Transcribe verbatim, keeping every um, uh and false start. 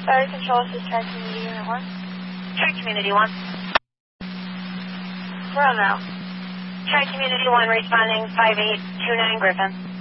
Fire Control, this is Tri Community Unit one. Tri Community one. Where am I now? Tri Community one responding five eight two nine Griffin.